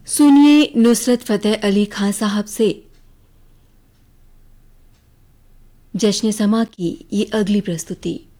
सुनिए नुसरत फतेह अली खान साहब से जश्न समा की ये अगली प्रस्तुति।